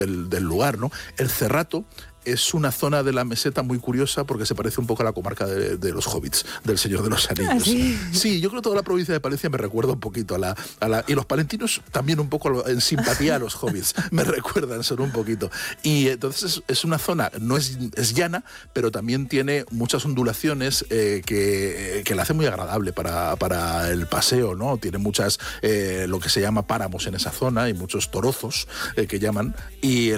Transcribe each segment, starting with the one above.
del lugar, ¿no? El Cerrato es una zona de la meseta muy curiosa porque se parece un poco a la comarca de los hobbits, del Señor de los Anillos. Sí, yo creo que toda la provincia de Palencia me recuerda un poquito a la y los palentinos también un poco en simpatía a los hobbits, me recuerdan solo un poquito. Y entonces es una zona, no es llana, pero también tiene muchas ondulaciones que la hacen muy agradable para el paseo, ¿no? Tiene muchas, lo que se llama páramos en esa zona y muchos torozos que llaman, y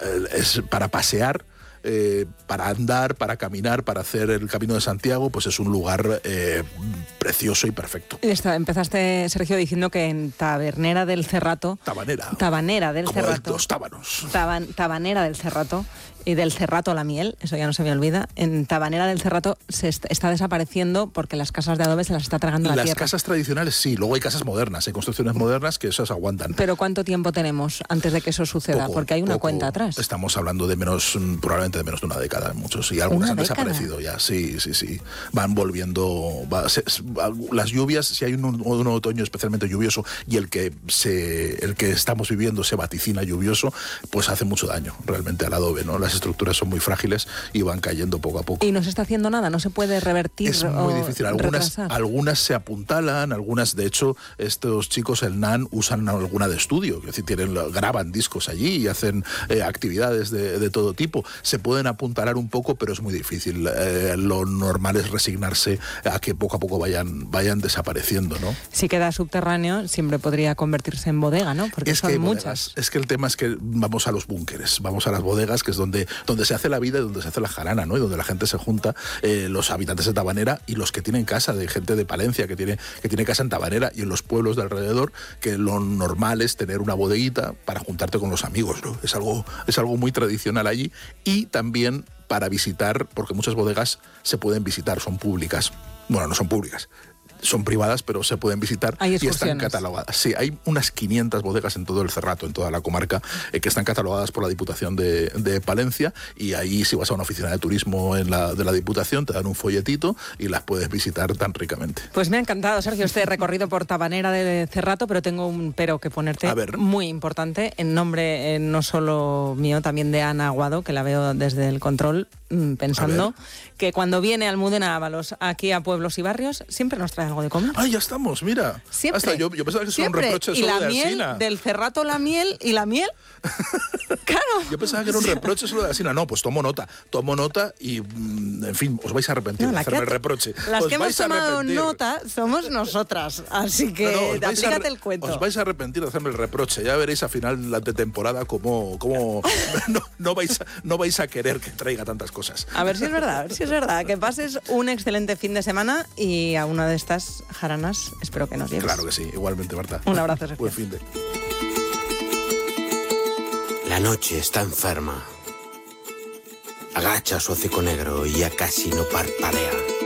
es para pasear. Para andar, para caminar, para hacer el Camino de Santiago, pues es un lugar precioso y perfecto. Empezaste, Sergio, diciendo que en Tabernera del Cerrato... Tabanera del Cerrato. Como los tábanos. Tabanera del Cerrato. Y del Cerrato a la miel, eso ya no se me olvida. En Tabanera del Cerrato se está desapareciendo porque las casas de adobe se las está tragando la tierra. Las casas tradicionales sí, luego hay casas modernas, hay construcciones modernas que esas aguantan. ¿Pero cuánto tiempo tenemos antes de que eso suceda? Porque hay una cuenta atrás. Estamos hablando de probablemente de menos de una década, muchos, y algunas han desaparecido ya, sí. Van volviendo, las lluvias, si hay un otoño especialmente lluvioso y el que estamos viviendo se vaticina lluvioso, pues hace mucho daño realmente al adobe, ¿no? Las estructuras son muy frágiles y van cayendo poco a poco. ¿Y no se está haciendo nada? ¿No se puede revertir? Es muy difícil. Algunas se apuntalan, algunas, de hecho, estos chicos, el NAN, usan alguna de estudio, es decir, graban discos allí y hacen actividades de todo tipo. Se pueden apuntalar un poco, pero es muy difícil. Lo normal es resignarse a que poco a poco vayan desapareciendo, ¿no? Si queda subterráneo, siempre podría convertirse en bodega, ¿no? Porque son muchas. Es que el tema es que vamos a los búnkeres, vamos a las bodegas, que es donde se hace la vida y donde se hace la jarana, ¿no? Y donde la gente se junta, los habitantes de Tabanera y los que tienen casa, de gente de Palencia que tiene casa en Tabanera y en los pueblos de alrededor, que lo normal es tener una bodeguita para juntarte con los amigos, ¿no? Es algo muy tradicional allí, y también para visitar, porque muchas bodegas se pueden visitar, son públicas. Bueno, no son públicas, son privadas, pero se pueden visitar y están catalogadas. Sí, hay unas 500 bodegas en todo el Cerrato, en toda la comarca, que están catalogadas por la Diputación de Palencia, y ahí, si vas a una oficina de turismo de la Diputación, te dan un folletito y las puedes visitar tan ricamente. Pues me ha encantado, Sergio, este recorrido por Tabanera de Cerrato, pero tengo un pero que ponerte muy importante, en nombre no solo mío, también de Ana Aguado, que la veo desde el control, pensando que cuando viene Almudena Ábalos aquí a pueblos y barrios, siempre nos trae algo de comer. ¡Ay, ya estamos! Mira. Siempre. Hasta yo pensaba que eso era un reproche solo de Alsina. Y la miel, del Cerrato la miel, y la miel... Claro. Yo pensaba que era un reproche solo de Alsina. No, pues tomo nota y, en fin, os vais a arrepentir de hacerme el reproche. Las que hemos tomado nota somos nosotras, así que aplícate el cuento. Os vais a arrepentir de hacerme el reproche. Ya veréis a final de temporada cómo no vais a querer que traiga tantas cosas. A ver si es verdad. Que pases un excelente fin de semana y a una de estas jaranas espero que nos lleves. Claro que sí, igualmente, Marta. Un abrazo, Sergio. Buen fin de... La noche está enferma. Agacha su hocico negro y ya casi no parpadea.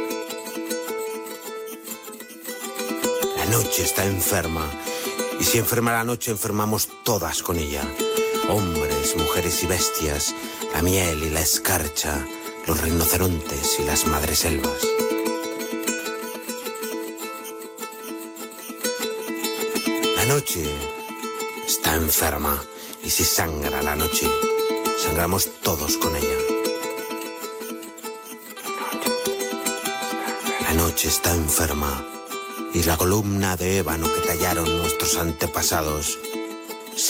La noche está enferma. Y si enferma la noche, enfermamos todas con ella. Hombres, mujeres y bestias, la miel y la escarcha, los rinocerontes y las madreselvas. La noche está enferma. Y si sangra la noche, sangramos todos con ella. La noche está enferma y la columna de ébano que tallaron nuestros antepasados